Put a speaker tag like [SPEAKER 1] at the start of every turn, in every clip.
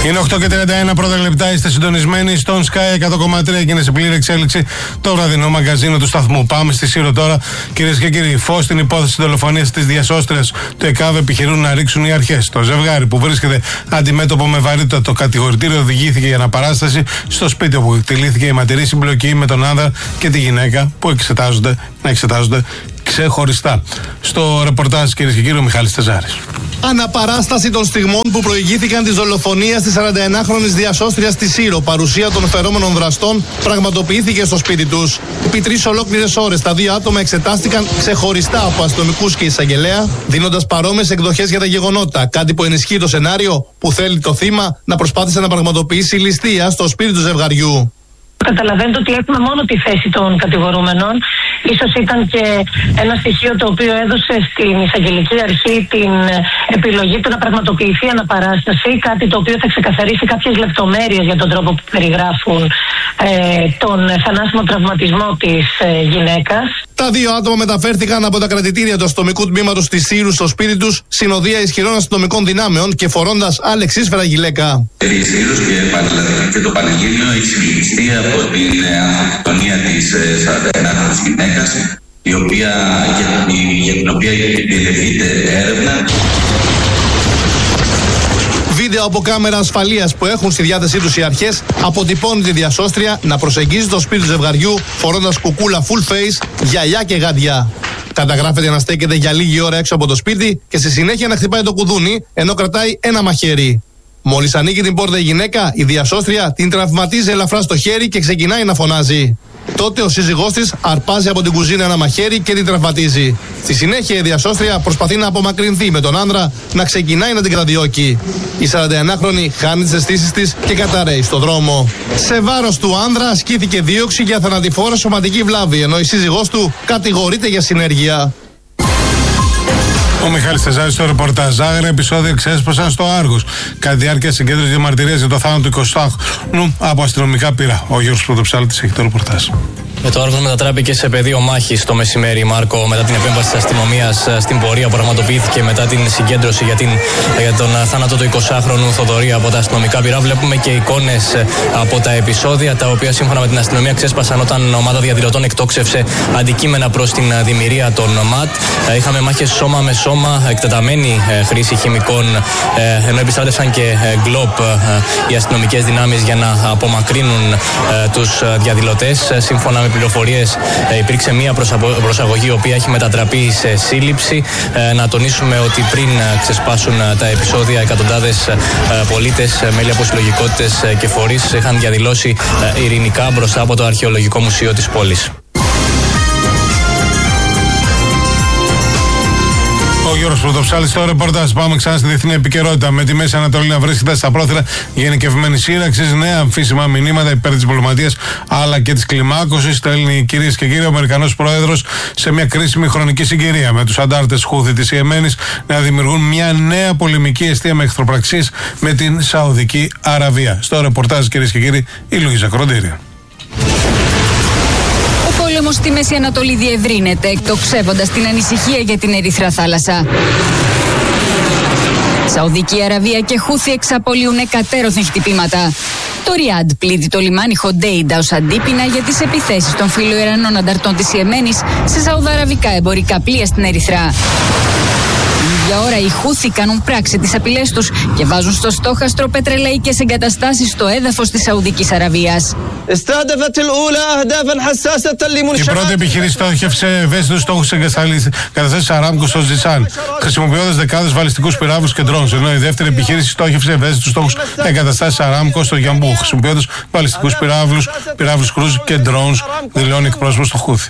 [SPEAKER 1] Είναι 8:31 πρώτα λεπτά, είστε συντονισμένοι στον Sky 100,3 και είναι σε πλήρη εξέλιξη το βραδινό μαγκαζίνο του σταθμού. Πάμε στη Σύρο τώρα, κυρίες και κύριοι. Φως στην υπόθεση δολοφονίας της διασώστριας του ΕΚΑΒ επιχειρούν να ρίξουν οι αρχές. Το ζευγάρι που βρίσκεται αντιμέτωπο με βαρύτητα το κατηγορητήριο οδηγήθηκε για αναπαράσταση στο σπίτι όπου εκτελήθηκε η ματηρή συμπλοκή με τον άνδρα και τη γυναίκα που εξετάζονται ξεχωριστά. Στο ρεπορτάζ, κυρίες και κύριοι, ο Μιχάλης Τεζάρης.
[SPEAKER 2] Αναπαράσταση των στιγμών που προηγήθηκαν της δολοφονίας της 41χρονης διασώστριας στη Σύρο. Παρουσία των φερόμενων δραστών πραγματοποιήθηκε στο σπίτι τους. Επί 3 ολόκληρες ώρες τα δύο άτομα εξετάστηκαν ξεχωριστά από αστυνομικούς και εισαγγελέα, δίνοντας παρόμοιες εκδοχές για τα γεγονότα. Κάτι που ενισχύει το σενάριο που θέλει το θύμα να προσπάθησε να πραγματοποιήσει ληστεία στο σπίτι του ζευγαριού.
[SPEAKER 3] Καταλαβαίνετε ότι έχουμε μόνο τη θέση των κατηγορούμενων. Ίσως ήταν και ένα στοιχείο το οποίο έδωσε στην εισαγγελική αρχή την επιλογή του να πραγματοποιηθεί αναπαράσταση, κάτι το οποίο θα ξεκαθαρίσει κάποιες λεπτομέρειες για τον τρόπο που περιγράφουν τον θανάσιμο τραυματισμό της γυναίκας.
[SPEAKER 2] Τα δύο άτομα μεταφέρθηκαν από τα κρατητήρια του αστυνομικού τμήματος της Σύρου στο σπίτι τους, συνοδεία ισχυρών αστυνομικών δυνάμεων και φορώντας αλεξίσφαιρα γυλαίκα.
[SPEAKER 4] Και το Πανελλήνιο έχει συλληφθεί από την αυτοκτονία της 41χρονης γυναίκας, για την οποία διενεργείται έρευνα.
[SPEAKER 2] Βίντεο από κάμερα ασφαλείας που έχουν στη διάθεσή τους οι αρχές αποτυπώνει τη διασώστρια να προσεγγίζει το σπίτι του ζευγαριού φορώντας κουκούλα full face, γυαλιά και γάντια. Καταγράφεται να στέκεται για λίγη ώρα έξω από το σπίτι και στη συνέχεια να χτυπάει το κουδούνι ενώ κρατάει ένα μαχαίρι. Μόλις ανοίγει την πόρτα η γυναίκα, η διασώστρια την τραυματίζει ελαφρά στο χέρι και ξεκινάει να φωνάζει. Τότε ο σύζυγός της αρπάζει από την κουζίνα ένα μαχαίρι και την τραυματίζει. Στη συνέχεια η διασώστρια προσπαθεί να απομακρυνθεί με τον άνδρα να ξεκινάει να την κραδιώκει. Η 41χρονη χάνει τις αισθήσεις της και καταραίει στο δρόμο. Σε βάρος του άνδρα ασκήθηκε δίωξη για θανατηφόρα σωματική βλάβη, ενώ η σύζυγός του κατηγορείται για συνέργεια.
[SPEAKER 1] Ο Μιχάλης Τεζάρης στο ρεπορτάζ. Άγρια επεισόδια ξέσπασαν στο Άργος κατά τη διάρκεια συγκέντρωσης διαμαρτυρίας για το θάνατο του 20χρονου από αστυνομικά πύρα. Ο Γιώργος Πρωτοψάλτης έχει το ρεπορτάζ.
[SPEAKER 5] Το Άργος μετατράπηκε σε πεδίο μάχης το μεσημέρι, Μάρκο, μετά την επέμβαση της αστυνομίας στην πορεία που πραγματοποιήθηκε μετά την συγκέντρωση για τον θάνατο του 20χρονου Θοδωρή από τα αστυνομικά πυρά. Βλέπουμε και εικόνες από τα επεισόδια, τα οποία σύμφωνα με την αστυνομία ξέσπασαν όταν ομάδα διαδηλωτών εκτόξευσε αντικείμενα προς την δημιουργία των ΜΑΤ. Είχαμε μάχες σώμα με σώμα, εκτεταμένη χρήση χημικών, ενώ επιστράτευσαν και γκλόπ οι αστυνομικές δυνάμεις για να απομακρύνουν τους διαδηλωτές. Σύμφωνα με πληροφορίες, υπήρξε μία προσαγωγή η οποία έχει μετατραπεί σε σύλληψη. Να τονίσουμε ότι πριν ξεσπάσουν τα επεισόδια, εκατοντάδες πολίτες, μέλη από συλλογικότητες και φορείς είχαν διαδηλώσει ειρηνικά μπροστά από το Αρχαιολογικό Μουσείο της πόλης.
[SPEAKER 1] Ο Γιώργος Πρωτοψάλτης στο ρεπορτάζ. Πάμε ξανά στη διεθνή επικαιρότητα. Με τη Μέση Ανατολή να βρίσκεται στα πρόθυρα γενικευμένη σύραξη, νέα αμφίσιμα μηνύματα υπέρ της διπλωματίας αλλά και της κλιμάκωσης. Στέλνει, κυρίες και κύριοι, ο Αμερικανός πρόεδρος σε μια κρίσιμη χρονική συγκυρία με τους αντάρτες Χούθη της Ιεμένης να δημιουργούν μια νέα πολεμική αιστεία με εχθροπραξίες με την Σαουδική Αραβία. Στο ρεπορτάζ, κυρίες και κύριοι, η Λουίζα Κροντήρια.
[SPEAKER 6] Ο πόλεμος στη Μέση Ανατολή διευρύνεται, εκτοξεύοντας την ανησυχία για την Ερυθρά θάλασσα. Σαουδική Αραβία και Χούθη εξαπολύουν εκατέρωθεν χτυπήματα. Το Ριάντ πλήττει το λιμάνι Χοντέιντα ως αντίπεινα για τις επιθέσεις των φιλοϊρανών ανταρτών της Ιεμένης σε σαουδαραβικά εμπορικά πλοία στην Ερυθρά. Την ίδια ώρα οι Χούθη κάνουν πράξη τις απειλές τους και βάζουν στο στόχαστρο πετρελαϊκές εγκαταστάσεις στο έδαφος της Σαουδικής Αραβίας.
[SPEAKER 1] Η πρώτη επιχείρηση στόχευσε ευαίσθητους στόχους εγκαταστάσεις Αράμκο στο Ζισάν, χρησιμοποιώντας δεκάδες βαλιστικούς πυράβλους και ντρόουνς. Ενώ η δεύτερη επιχείρηση στόχευσε ευαίσθητους στόχους εγκαταστάσεις Αράμκο στο Γιαμπού, χρησιμοποιώντας βαλιστικούς πυράβλους κρούζ και ντρόουνς, δηλώνει εκπρόσωπος του Χούθη.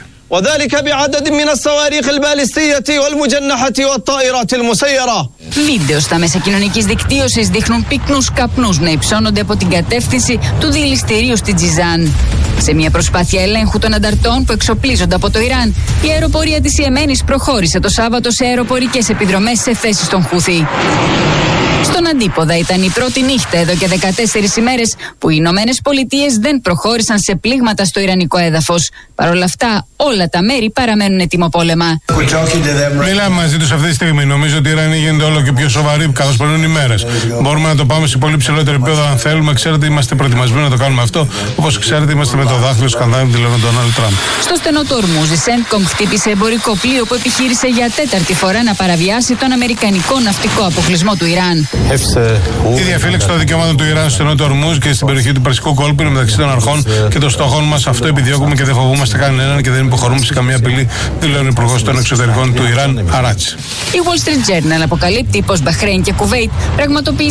[SPEAKER 6] Βίντεο στα μέσα κοινωνικής δικτύωσης δείχνουν πυκνούς καπνούς να υψώνονται από την κατεύθυνση του δηληστηρίου στη Τζιζάν. Σε μια προσπάθεια ελέγχου των ανταρτών που εξοπλίζονται από το Ιράν, η αεροπορία της Ιεμένης προχώρησε το Σάββατο σε αεροπορικές επιδρομές σε θέσεις των Χούθη. Στον αντίποδα ήταν η πρώτη νύχτα εδώ και 14 ημέρες που οι Ηνωμένες Πολιτείες δεν προχώρησαν σε πλήγματα στο ιρανικό έδαφος. Παρ' όλα αυτά, όλα τα μέρη παραμένουν έτοιμο πόλεμα.
[SPEAKER 1] Μιλάμε μαζί τους αυτή τη στιγμή. Νομίζω ότι η Ιρανή γίνεται όλο και πιο σοβαρή καθώς περνούν οι μέρες. Μπορούμε να το πάμε σε πολύ ψηλότερο επίπεδο αν θέλουμε. Ξέρετε, είμαστε προετοιμασμένοι να το κάνουμε αυτό. Όπως ξέρετε, είμαστε με το δάχτυλο σκανδάλι του Ντόναλντ Τραμπ.
[SPEAKER 6] Στο στενό του Ορμούζ, η CENTCOM χτύπησε εμπορικό πλοίο που επιχείρησε για τέταρτη φορά να παραβιάσει τον αμερικανικό ναυτικό αποκλεισμό του Ιράν.
[SPEAKER 1] Η διαφύλαξη των δικαιωμάτων του Ιράν στο στενό του Ορμούζ και στην περιοχή του Περσικού κόλπου είναι μεταξύ των αρχών και των στόχων μας. Αυτό επιδιώκουμε και δεν φοβούμαστε κανέναν και δεν υποχωρούμε σε καμία απειλή, δηλώνει ο Υπουργός των Εξωτερικών του Ιράν, Αράτσι.
[SPEAKER 6] Η Wall Street Journal αποκαλύπτει πως Μπαχρέιν και Κουβέιτ πραγματοποίησαν